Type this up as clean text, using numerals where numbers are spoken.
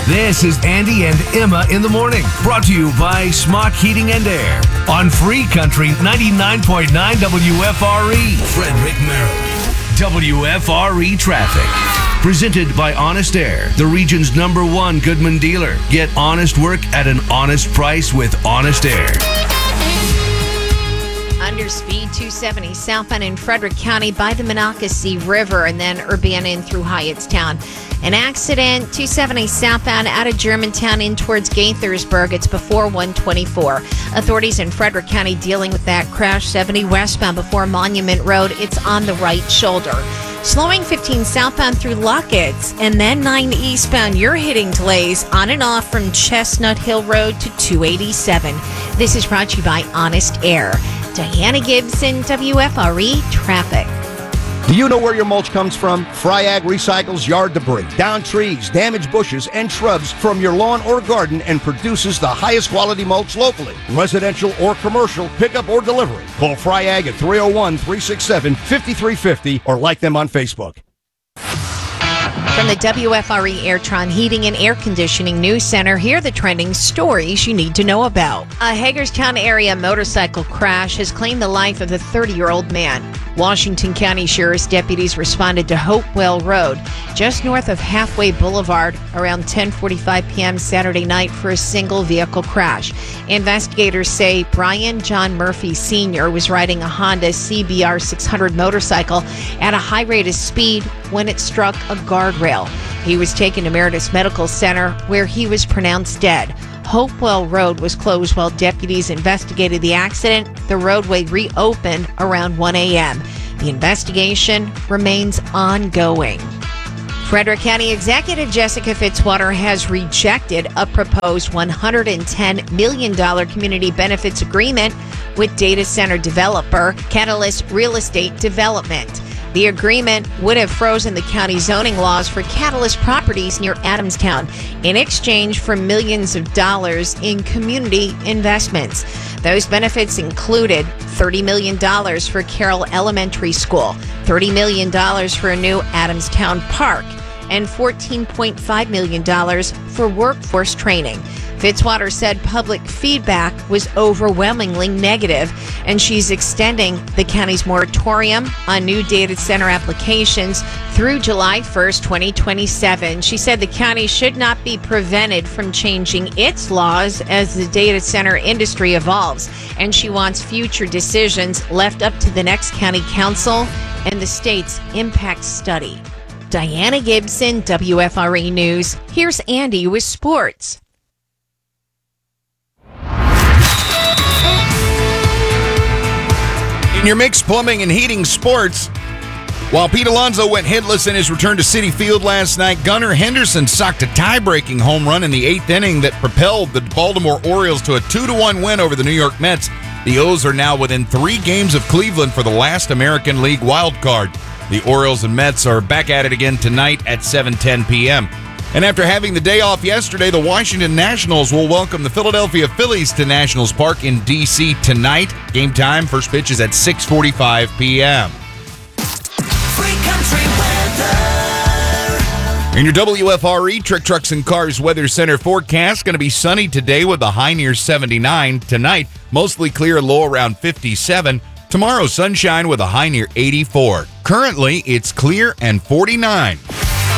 This is Andy and Emma in the morning, brought to you by Smock Heating and Air on Free Country 99.9 WFRE, Frederick, Maryland. WFRE traffic. Presented by Honest Air, the region's #1 Goodman dealer. Get honest work at an honest price with Honest Air. Under speed 270 southbound in Frederick County by the Monocacy River and then Urbana in through Hyattstown. An accident 270 southbound out of Germantown in towards Gaithersburg. It's before 124. Authorities in Frederick County dealing with that crash. 70 westbound before Monument Road. It's on the right shoulder. Slowing 15 southbound through Luckett's and then 9 eastbound. You're hitting delays on and off from Chestnut Hill Road to 287. This is brought to you by Honest Air. Diana Gibson, WFRE Traffic. Do you know where your mulch comes from? Fryag recycles yard debris, down trees, damaged bushes, and shrubs from your lawn or garden and produces the highest quality mulch locally. Residential or commercial, pickup or delivery. Call Fryag at 301-367-5350 or like them on Facebook. From the WFRE Airtron Heating and Air Conditioning News Center, here are the trending stories you need to know about. A Hagerstown area motorcycle crash has claimed the life of a 30-year-old man. Washington County Sheriff's deputies responded to Hopewell Road, just north of Halfway Boulevard, around 10:45 p.m. Saturday night for a single vehicle crash. Investigators say Brian John Murphy Sr. was riding a Honda CBR 600 motorcycle at a high rate of speed when it struck a guardrail. He was taken to Meritus Medical Center, where he was pronounced dead. Hopewell Road was closed while deputies investigated the accident. The roadway reopened around 1 a.m. The investigation remains ongoing. Frederick County Executive Jessica Fitzwater has rejected a proposed $110 million community benefits agreement with data center developer Catalyst Real Estate Development. The agreement would have frozen the county zoning laws for Catalyst properties near Adamstown in exchange for millions of dollars in community investments. Those benefits included $30 million for Carroll Elementary School, $30 million for a new Adamstown Park, and $14.5 million for workforce training. Fitzwater said public feedback was overwhelmingly negative, and she's extending the county's moratorium on new data center applications through July 1st, 2027. She said the county should not be prevented from changing its laws as the data center industry evolves, and she wants future decisions left up to the next county council and the state's impact study. Diana Gibson, WFRE News. Here's Andy with sports. In your mixed plumbing and heating sports, while Pete Alonso went hitless in his return to Citi Field last night, Gunnar Henderson socked a tie-breaking home run in the 8th inning that propelled the Baltimore Orioles to a 2-1 win over the New York Mets. The O's are now within 3 games of Cleveland for the last American League wild card. The Orioles and Mets are back at it again tonight at 7:10 p.m. And after having the day off yesterday, the Washington Nationals will welcome the Philadelphia Phillies to Nationals Park in D.C. tonight. Game time, first pitch is at 6:45 p.m. Free Country weather. In your WFRE Trick Trucks and Cars Weather Center forecast, going to be sunny today with a high near 79. Tonight, mostly clear, low around 57. Tomorrow, sunshine with a high near 84. Currently, it's clear and 49.